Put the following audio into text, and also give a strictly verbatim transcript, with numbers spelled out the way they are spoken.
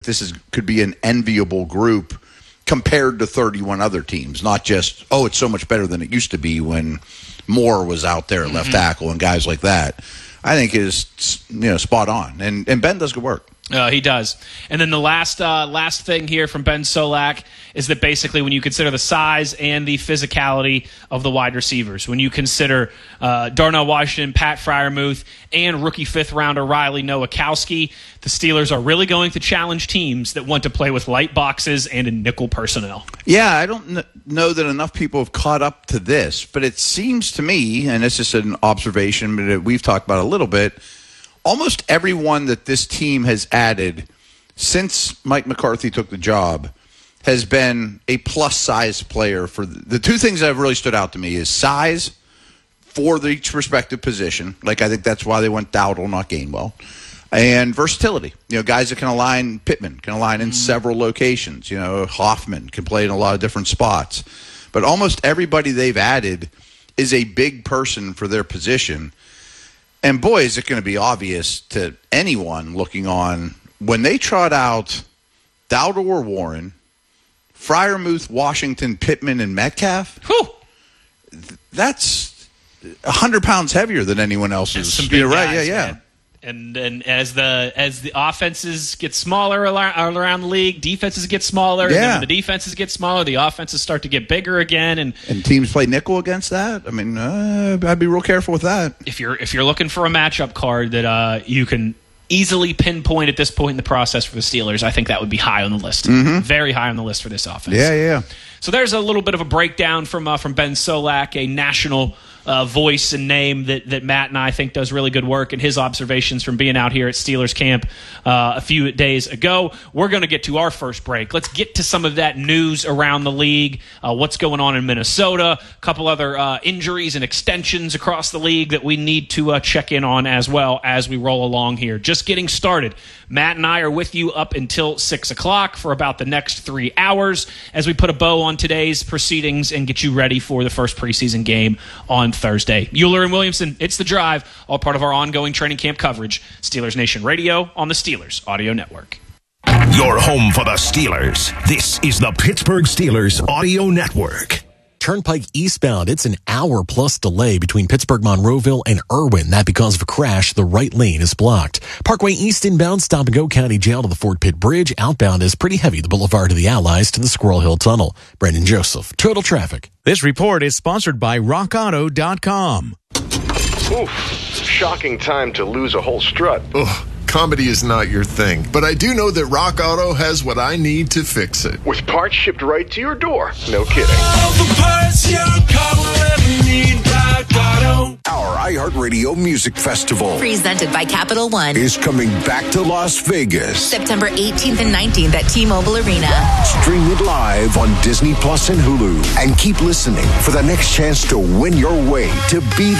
this is could be an enviable group compared to thirty-one other teams, not just, oh, it's so much better than it used to be when Moore was out there at left mm-hmm. tackle and guys like that. I think is, you know, spot on. And, and Ben does good work. Uh, he does. And then the last uh, last thing here from Ben Solak is that basically when you consider the size and the physicality of the wide receivers, when you consider uh, Darnell Washington, Pat Freiermuth, and rookie fifth-rounder Riley Nowakowski, the Steelers are really going to challenge teams that want to play with light boxes and in nickel personnel. Yeah, I don't kn- know that enough people have caught up to this, but it seems to me, and it's just an observation but we've talked about a little bit, almost everyone that this team has added since Mike McCarthy took the job has been a plus-size player. For the, the two things that have really stood out to me is size for the, each respective position. Like, I think that's why they went Dowdle, not Gainwell. And versatility. You know, guys that can align, Pittman can align in mm-hmm. several locations. You know, Hoffman can play in a lot of different spots. But almost everybody they've added is a big person for their position. And boy, is it going to be obvious to anyone looking on when they trot out Dowdle or Warren, Freiermuth, Washington, Pittman, and Metcalf. Whew. That's a hundred pounds heavier than anyone else's. Some big right? Guys, yeah, yeah. Man. And and as the as the offenses get smaller around, around the league, defenses get smaller. Yeah. And then when the defenses get smaller, the offenses start to get bigger again. And and teams play nickel against that. I mean, uh, I'd be real careful with that. If you're if you're looking for a matchup card that uh, you can easily pinpoint at this point in the process for the Steelers, I think that would be high on the list. Mm-hmm. Very high on the list for this offense. Yeah, yeah. So there's a little bit of a breakdown from uh, from Ben Solak, a national uh, voice and name that, that Matt and I think does really good work, and his observations from being out here at Steelers camp uh, a few days ago. We're going to get to our first break. Let's get to some of that news around the league, uh, what's going on in Minnesota, a couple other uh, injuries and extensions across the league that we need to uh, check in on as well as we roll along here. Just getting started. Matt and I are with you up until six o'clock for about the next three hours as we put a bow on today's proceedings and get you ready for the first preseason game on Thursday. Euler and Williamson, it's The Drive, all part of our ongoing training camp coverage. Steelers Nation Radio on the Steelers Audio Network. Your home for the Steelers. This is the Pittsburgh Steelers Audio Network. Turnpike eastbound, it's an hour-plus delay between Pittsburgh, Monroeville, and Irwin. That because of a crash, the right lane is blocked. Parkway east inbound, stop-and-go County Jail to the Fort Pitt Bridge. Outbound is pretty heavy, the Boulevard to the Allies to the Squirrel Hill Tunnel. Brandon Joseph, Total Traffic. This report is sponsored by rock auto dot com. Oof, it's a shocking time to lose a whole strut. Ugh. Comedy is not your thing, but I do know that Rock Auto has what I need to fix it. With parts shipped right to your door. No kidding. All the parts your car will ever need, Rock Auto. Our iHeartRadio Music Festival, presented by Capital One, is coming back to Las Vegas. September eighteenth and nineteenth at T-Mobile Arena. Stream it live on Disney Plus and Hulu. And keep listening for the next chance to win your way to be